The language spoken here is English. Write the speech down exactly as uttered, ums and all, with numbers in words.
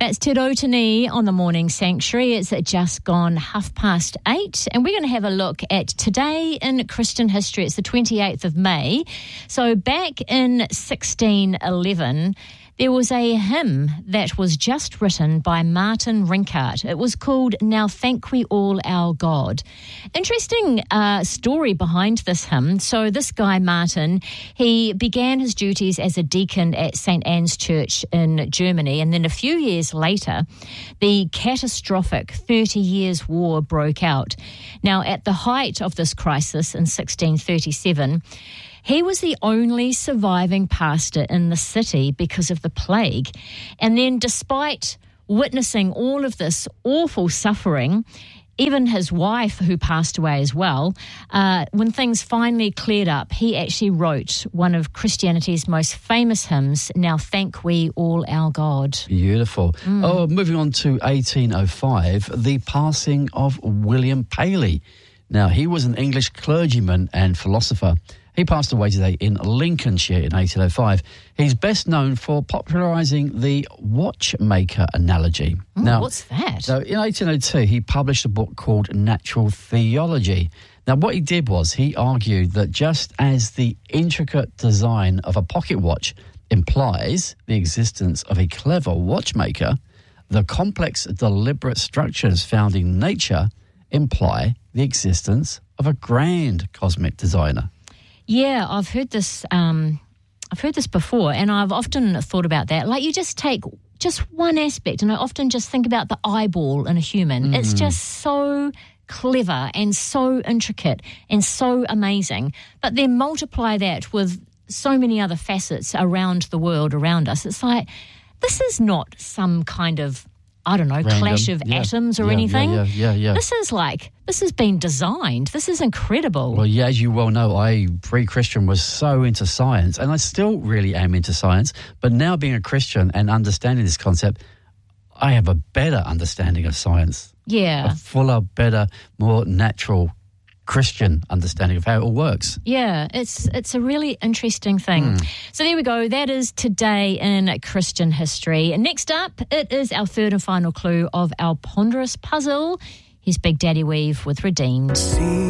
That's Te Rotini on the Morning Sanctuary. It's just gone half past eight, and we're going to have a look at today in Christian history. It's the twenty-eighth of May. So back in sixteen eleven, there was a hymn that was just written by Martin Rinkart. It was called Now Thank We All Our God. Interesting uh, story behind this hymn. So this guy, Martin, he began his duties as a deacon at Saint Anne's Church in Germany, and then a few years later, the catastrophic Thirty Years' War broke out. Now, at the height of this crisis in sixteen thirty-seven, he was the only surviving pastor in the city because of the plague. And then despite witnessing all of this awful suffering, even his wife, who passed away as well, uh, when things finally cleared up, he actually wrote one of Christianity's most famous hymns, Now Thank We All Our God. Beautiful. Mm. Oh, moving on to eighteen oh five, the passing of William Paley. Now, he was an English clergyman and philosopher. He passed away today in Lincolnshire in eighteen oh five. He's best known for popularising the watchmaker analogy. Oh, now, what's that? So in eighteen oh two, he published a book called Natural Theology. Now, what he did was he argued that just as the intricate design of a pocket watch implies the existence of a clever watchmaker, the complex, deliberate structures found in nature imply the existence of a grand cosmic designer. Yeah, I've heard this. Um, I've heard this before, and I've often thought about that. Like, you just take just one aspect, and I often just think about the eyeball in a human. Mm. It's just so clever and so intricate and so amazing. But then multiply that with so many other facets around the world around us. It's like, this is not some kind of, I don't know, Random. clash of yeah. atoms or yeah, anything. Yeah, yeah, yeah, yeah. This is like, this has been designed. This is incredible. Well, yeah, as you well know, I, pre-Christian, was so into science, and I still really am into science. But now being a Christian and understanding this concept, I have a better understanding of science. Yeah. A fuller, better, more natural Christian understanding of how it all works. Yeah, it's it's a really interesting thing. Mm. So there we go. That is today in Christian history. And next up, it is our third and final clue of our ponderous puzzle. Here's Big Daddy Weave with Redeemed.